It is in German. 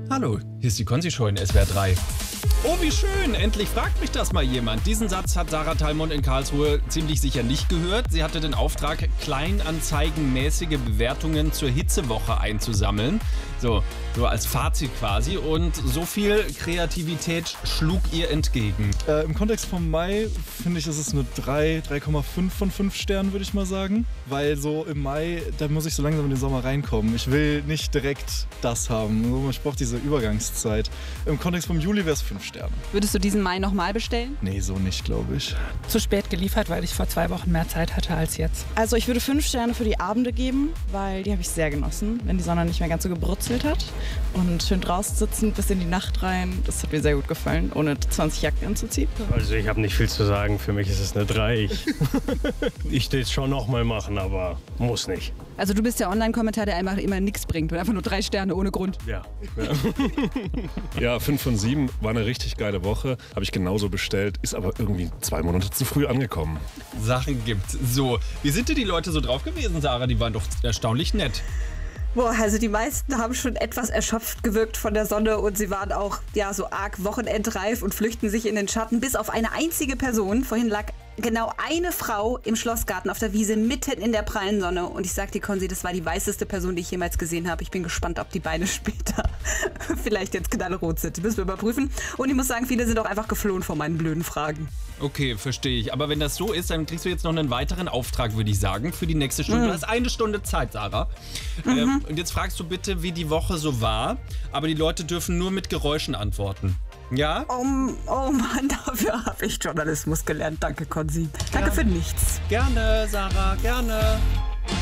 Hallo, hier ist die Konzi-Show in SWR 3. Oh, wie schön! Endlich fragt mich das mal jemand. Diesen Satz hat Sarah Talmont in Karlsruhe ziemlich sicher nicht gehört. Sie hatte den Auftrag, kleinanzeigenmäßige Bewertungen zur Hitzewoche einzusammeln. So als Fazit quasi. Und so viel Kreativität schlug ihr entgegen. Im Kontext vom Mai finde ich, ist es eine 3,5 von 5 Sternen, würde ich mal sagen. Weil so im Mai, da muss ich so langsam in den Sommer reinkommen. Ich will nicht direkt das haben. Ich brauche diese Übergangszeit. Im Kontext vom Juli wäre es 5 Sterne. Würdest du diesen Mai nochmal bestellen? Nee, so nicht, glaube ich. Zu spät geliefert, weil ich vor 2 Wochen mehr Zeit hatte als jetzt. Also ich würde 5 Sterne für die Abende geben, weil die habe ich sehr genossen, wenn die Sonne nicht mehr ganz so gebrutzelt hat. Und schön draußen sitzen bis in die Nacht rein, das hat mir sehr gut gefallen, ohne 20 Jacken anzuziehen. Also ich habe nicht viel zu sagen, für mich ist es eine 3. Ich will es schon nochmal machen, aber muss nicht. Also du bist der Online-Kommentar, der einfach immer nichts bringt und einfach nur 3 Sterne ohne Grund. Ja. Ja, 5 von 7 war eine richtig geile Woche. Habe ich genauso bestellt, ist aber irgendwie 2 Monate zu früh angekommen. Sachen gibt's. So, wie sind denn die Leute so drauf gewesen, Sarah? Die waren doch erstaunlich nett. Boah, also die meisten haben schon etwas erschöpft gewirkt von der Sonne und sie waren auch so arg wochenendreif und flüchten sich in den Schatten, bis auf eine einzige Person. Vorhin lag genau eine Frau im Schlossgarten auf der Wiese mitten in der prallen Sonne und ich sag dir, Konzi, das war die weißeste Person, die ich jemals gesehen habe. Ich bin gespannt, ob die Beine später vielleicht jetzt knallrot sind. Die müssen wir überprüfen. Und ich muss sagen, viele sind auch einfach geflohen vor meinen blöden Fragen. Okay, verstehe ich. Aber wenn das so ist, dann kriegst du jetzt noch einen weiteren Auftrag, würde ich sagen, für die nächste Stunde. Du hast 1 Stunde Zeit, Sarah. Und jetzt fragst du bitte, wie die Woche so war. Aber die Leute dürfen nur mit Geräuschen antworten. Ja? Oh Mann, dafür habe ich Journalismus gelernt. Danke, Konzi. Danke für nichts. Gerne, Sarah, gerne.